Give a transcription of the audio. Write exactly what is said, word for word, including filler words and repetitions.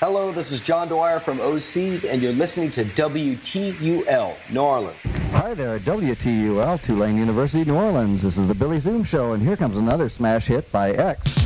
Hello, this is John Dwyer from O Cs, and you're listening to W T U L, New Orleans. Hi there, W T U L, Tulane University, New Orleans. This is the Billy Zoom Show, and here comes another smash hit by X.